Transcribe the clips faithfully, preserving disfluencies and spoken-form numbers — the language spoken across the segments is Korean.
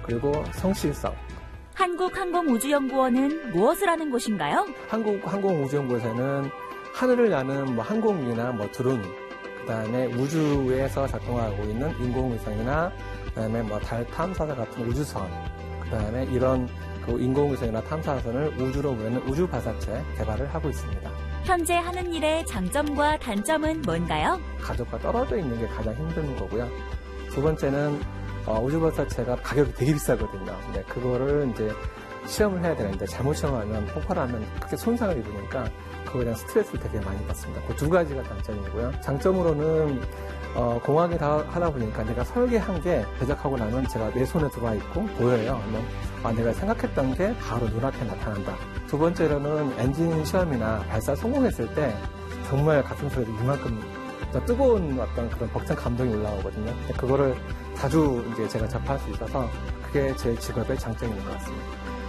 그리고 성실성. 한국항공우주연구원은 무엇을 하는 곳인가요? 한국항공우주연구원에서는 하늘을 나는 뭐 항공기나 뭐 드론, 그다음에 우주에서 작동하고 있는 인공위성이나 그다음에 뭐 달 탐사선 같은 우주선, 그다음에 이런 그 인공위성이나 탐사선을 우주로 보내는 우주 발사체 개발을 하고 있습니다. 현재 하는 일의 장점과 단점은 뭔가요? 가족과 떨어져 있는 게 가장 힘든 거고요. 두 번째는 어, 우주 발사체가 가격이 되게 비싸거든요. 근데 그거를 이제 시험을 해야 되는데 잘못 시험하면 폭발하면 크게 손상을 입으니까 그거에 대한 스트레스를 되게 많이 받습니다. 그 두 가지가 단점이고요. 장점으로는 어, 공학에 다 하다 보니까 내가 설계한 게 제작하고 나면 제가 내 손에 들어와 있고 보여요. 그러면 아, 내가 생각했던 게 바로 눈앞에 나타난다. 두 번째로는 엔진 시험이나 발사 성공했을 때 정말 가슴속에서 이만큼 뜨거운 어떤 그런 벅찬 감동이 올라오거든요. 그거를 자주 이제 제가 접할 수 있어서 그게 제 직업의 장점인 것 같습니다.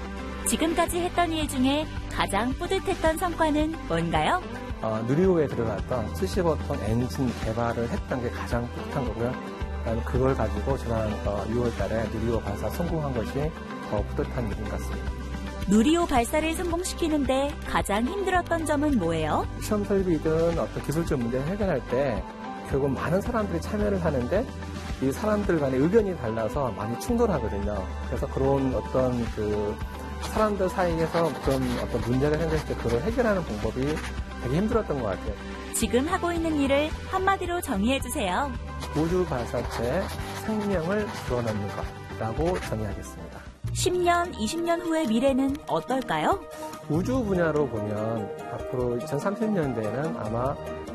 지금까지 했던 일 중에 가장 뿌듯했던 성과는 뭔가요? 어, 누리호에 들어갔던 칠십오 톤 엔진 개발을 했던 게 가장 뿌듯한 거고요. 그걸 가지고 지난 유월 달에 누리호 발사 성공한 것이 더 뿌듯한 일인 것 같습니다. 누리호 발사를 성공시키는데 가장 힘들었던 점은 뭐예요? 시험 설비든 어떤 기술적 문제를 해결할 때 결국 많은 사람들이 참여를 하는데 이 사람들 간의 의견이 달라서 많이 충돌하거든요. 그래서 그런 어떤 그 사람들 사이에서 그런 어떤 문제가 생겼을 때 그걸 해결하는 방법이 되게 힘들었던 것 같아요. 지금 하고 있는 일을 한마디로 정의해주세요. 우주 발사체의 생명을 불어넣는 것이라고 정의하겠습니다. 십 년, 이십 년 후의 미래는 어떨까요? 우주 분야로 보면 앞으로 이천삼십 년대에는 아마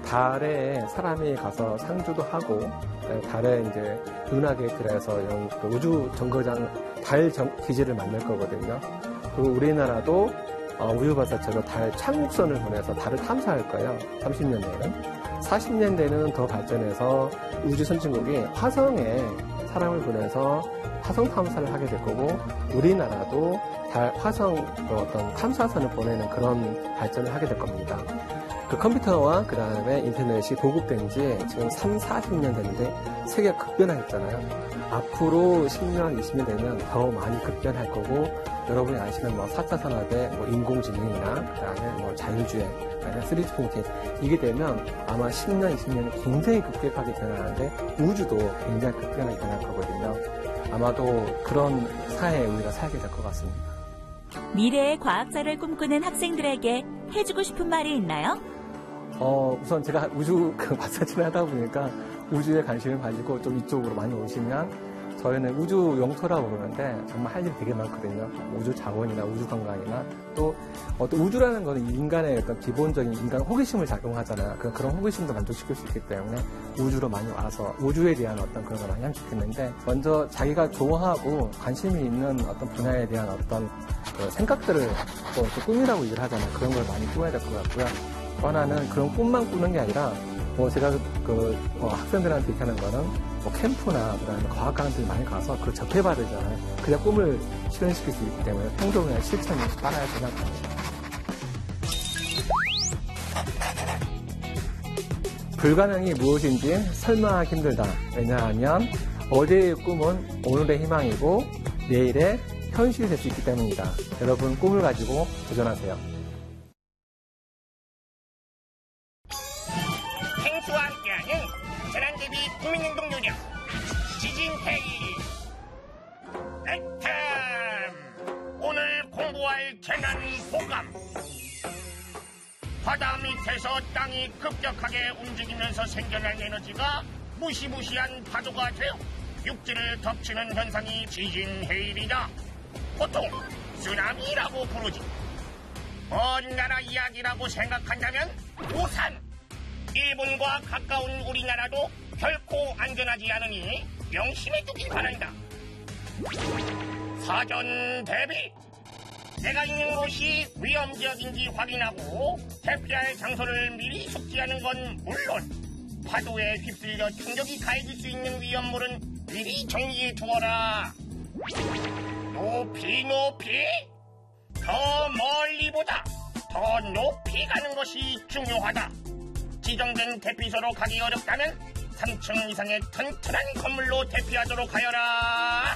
달에 사람이 가서 상주도 하고 달에 이제 은하계 들어서 우주 정거장 달 정, 기지를 만들 거거든요. 그리고 우리나라도 우주 발사체로 달 착륙선을 보내서 달을 탐사할 거예요. 삼십 년대에는. 사십 년대는 더 발전해서 우주 선진국이 화성에 사람을 보내서 화성 탐사를 하게 될 거고 우리나라도 달 화성 어떤 탐사선을 보내는 그런 발전을 하게 될 겁니다. 그 컴퓨터와 그 다음에 인터넷이 보급된 지 지금 삼, 사십 년 됐는데 세계가 급변하였잖아요. 앞으로 십 년, 이십 년 되면 더 많이 급변할 거고 여러분이 아시는 뭐 사 차 산업의 뭐 인공지능이나 그 다음에 뭐 자율주행, 그 다음에 쓰리디 프린팅 이게 되면 아마 십 년, 이십 년이 굉장히 급격하게 변하는데 우주도 굉장히 급변하게 변할 거거든요. 아마도 그런 사회에 우리가 살게 될 것 같습니다. 미래의 과학자를 꿈꾸는 학생들에게 해주고 싶은 말이 있나요? 어, 우선 제가 우주 그 발사체를 하다 보니까 우주에 관심을 가지고 좀 이쪽으로 많이 오시면 저희는 우주 영토라고 그러는데 정말 할 일이 되게 많거든요. 우주 자원이나 우주 관광이나 또 어떤 우주라는 거는 인간의 어떤 기본적인 인간 호기심을 작용하잖아요. 그, 그런 호기심도 만족시킬 수 있기 때문에 우주로 많이 와서 우주에 대한 어떤 그런 걸 많이 함축했는데 먼저 자기가 좋아하고 관심이 있는 어떤 분야에 대한 어떤 그 생각들을 또, 또 꿈이라고 얘기를 하잖아요. 그런 걸 많이 꾸어야 될 것 같고요. 또 하나는 그런 꿈만 꾸는 게 아니라 뭐 제가 그 어, 학생들한테 이렇게 하는 거는 뭐 캠프나 그다음에 과학 강의들 많이 가서 그걸 접해봐야 되잖아요. 그래야 꿈을 실현시킬 수 있기 때문에 행동이나 실천이 따라야 생각합니다. 불가능이 무엇인지 설명하기 힘들다. 왜냐하면 어제의 꿈은 오늘의 희망이고 내일의 현실이 될 수 있기 때문이다. 여러분 꿈을 가지고 도전하세요. 행수와 함께하는 재난대비 국민행동 요령 지진회의. 액템 오늘 공부할 재난 보감. 바다 밑에서 땅이 급격하게 움직이면서 생겨난 에너지가 무시무시한 파도가 되어 육지를 덮치는 현상이 지진해일이다. 보통 쓰나미라고 부르지. 먼 나라 이야기라고 생각한다면 우산. 일본과 가까운 우리나라도 결코 안전하지 않으니 명심해 두길 바란다. 사전 대비. 내가 있는 곳이 위험 지역인지 확인하고 대피할 장소를 미리 숙지하는 건 물론 파도에 휩쓸려 충격이 가해질 수 있는 위험물은 미리 정리해 두어라. 높이 높이 더 멀리보다 더 높이 가는 것이 중요하다. 지정된 대피소로 가기 어렵다면 삼 층 이상의 튼튼한 건물로 대피하도록 하여라.